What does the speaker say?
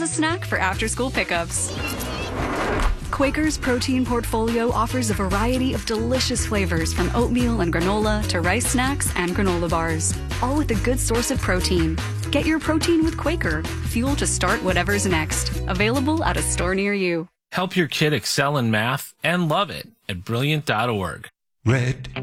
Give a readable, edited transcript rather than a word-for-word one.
snack for after-school pickups. Quaker's protein portfolio offers a variety of delicious flavors from oatmeal and granola to rice snacks and granola bars, all with a good source of protein. Get your protein with Quaker, fuel to start whatever's next. Available at a store near you. Help your kid excel in math and love it at Brilliant.org. Red